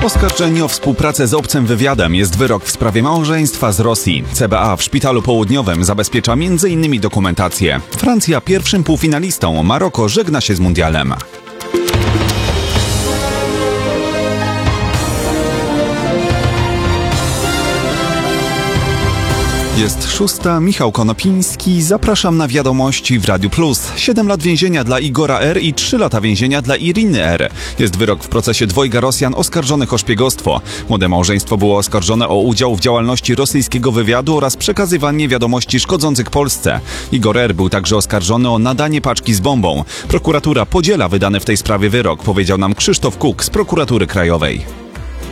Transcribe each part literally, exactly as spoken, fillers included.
Oskarżeni o współpracę z obcym wywiadem jest wyrok w sprawie małżeństwa z Rosji. C B A w Szpitalu Południowym zabezpiecza między innymi dokumentację. Francja pierwszym półfinalistą, Maroko żegna się z mundialem. Jest szósta, Michał Konopiński, zapraszam na wiadomości w Radiu Plus. Siedem lat więzienia dla Igora R. i trzy lata więzienia dla Iriny R. Jest wyrok w procesie dwojga Rosjan oskarżonych o szpiegostwo. Młode małżeństwo było oskarżone o udział w działalności rosyjskiego wywiadu oraz przekazywanie wiadomości szkodzących Polsce. Igor R. był także oskarżony o nadanie paczki z bombą. Prokuratura podziela wydany w tej sprawie wyrok, powiedział nam Krzysztof Kuk z Prokuratury Krajowej.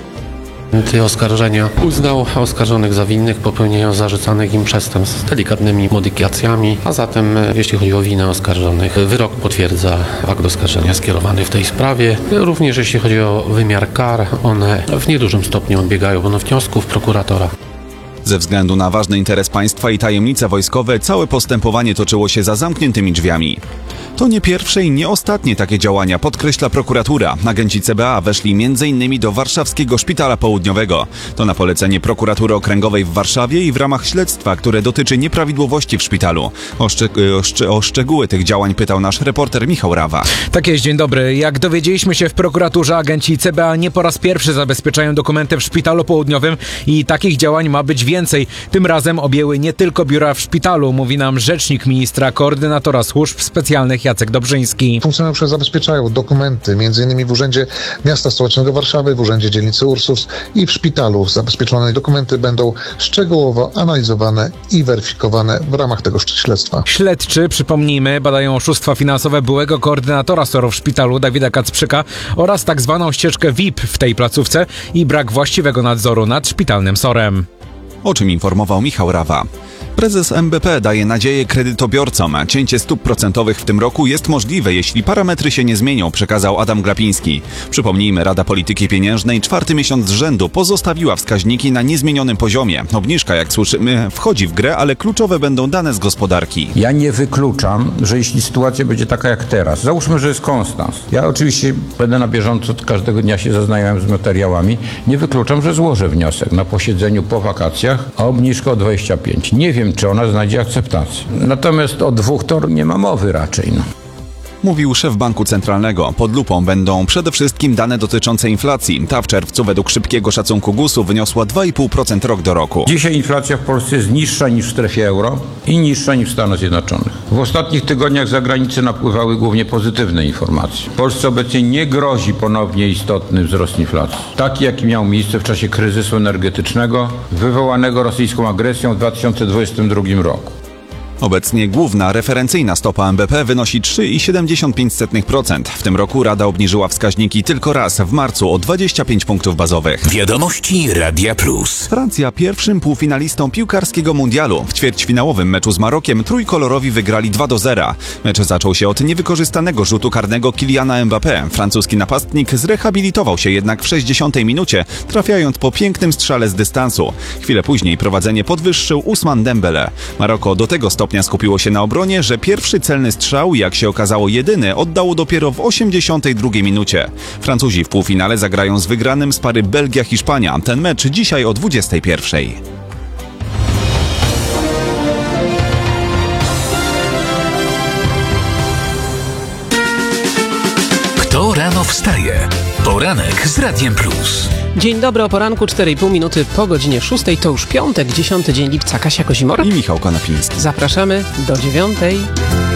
Te oskarżenia uznał oskarżonych za winnych popełnienia zarzucanych im przestępstw z delikatnymi modyfikacjami, a zatem jeśli chodzi o winę oskarżonych, wyrok potwierdza akt oskarżenia skierowany w tej sprawie. Również jeśli chodzi o wymiar kar, one w niedużym stopniu odbiegają od wniosków prokuratora. Ze względu na ważny interes państwa i tajemnice wojskowe, całe postępowanie toczyło się za zamkniętymi drzwiami. To nie pierwsze i nie ostatnie takie działania, podkreśla prokuratura. Agenci C B A weszli między innymi do warszawskiego Szpitala Południowego. To na polecenie prokuratury okręgowej w Warszawie i w ramach śledztwa, które dotyczy nieprawidłowości w szpitalu. O, szczy- o, szczy- o szczegóły tych działań pytał nasz reporter Michał Rawa. Tak jest, dzień dobry. Jak dowiedzieliśmy się w prokuraturze, agenci C B A nie po raz pierwszy zabezpieczają dokumenty w Szpitalu Południowym i takich działań ma być więcej. Tym razem objęły nie tylko biura w szpitalu, mówi nam rzecznik ministra, koordynatora służb specjalnych Jacek Dobrzyński. Funkcjonariusze zabezpieczają dokumenty, między innymi w Urzędzie Miasta Stołecznego Warszawy, w Urzędzie Dzielnicy Ursus i w szpitalu. Zabezpieczone dokumenty będą szczegółowo analizowane i weryfikowane w ramach tego śledztwa. Śledczy, przypomnijmy, badają oszustwa finansowe byłego koordynatora S O R-u w szpitalu Dawida Kacprzyka oraz tak zwaną ścieżkę V I P w tej placówce i brak właściwego nadzoru nad szpitalnym S O R-em. O czym informował Michał Rawa. Prezes M B P daje nadzieję kredytobiorcom. Cięcie stóp procentowych w tym roku jest możliwe, jeśli parametry się nie zmienią, przekazał Adam Glapiński. Przypomnijmy, Rada Polityki Pieniężnej czwarty miesiąc z rzędu pozostawiła wskaźniki na niezmienionym poziomie. Obniżka, jak słyszymy, wchodzi w grę, ale kluczowe będą dane z gospodarki. Ja nie wykluczam, że jeśli sytuacja będzie taka jak teraz, załóżmy, że jest konstans. Ja oczywiście będę na bieżąco każdego dnia się zaznajomym z materiałami. Nie wykluczam, że złożę wniosek na posiedzeniu po wakacjach o obniżkę o dwadzieścia pięć. Nie wiem, czy ona znajdzie akceptację. Natomiast o dwóch to nie ma mowy raczej. No. Mówił szef Banku Centralnego. Pod lupą będą przede wszystkim dane dotyczące inflacji. Ta w czerwcu według szybkiego szacunku gusu wyniosła dwa i pół procent rok do roku. Dzisiaj inflacja w Polsce jest niższa niż w strefie euro i niższa niż w Stanach Zjednoczonych. W ostatnich tygodniach z zagranicy napływały głównie pozytywne informacje. Polsce obecnie nie grozi ponownie istotny wzrost inflacji. Taki, jaki miał miejsce w czasie kryzysu energetycznego wywołanego rosyjską agresją w dwa tysiące dwudziestym drugim roku. Obecnie główna referencyjna stopa M B P wynosi trzy i siedemdziesiąt pięć procent. W tym roku Rada obniżyła wskaźniki tylko raz, w marcu o dwadzieścia pięć punktów bazowych. Wiadomości Radia Plus. Francja pierwszym półfinalistą piłkarskiego mundialu. W ćwierćfinałowym meczu z Marokiem trójkolorowi wygrali dwa do zera. Mecz zaczął się od niewykorzystanego rzutu karnego Kyliana Mbappé. Francuski napastnik zrehabilitował się jednak w sześćdziesiątej minucie, trafiając po pięknym strzale z dystansu. Chwilę później prowadzenie podwyższył Ousmane Dembele. Maroko do tego stopnia skupiło się na obronie, że pierwszy celny strzał, jak się okazało jedyny, oddało dopiero w osiemdziesiątej drugiej minucie. Francuzi w półfinale zagrają z wygranym z pary Belgia-Hiszpania. Ten mecz dzisiaj o dwudziestej pierwszej. Kto rano wstaje? Poranek z Radiem Plus. Dzień dobry, o poranku cztery i pół minuty po godzinie szóstej. To już piątek, dziesiąty dzień lipca. Kasia Kozimor I Michał Konopiński. Zapraszamy do dziewiątej.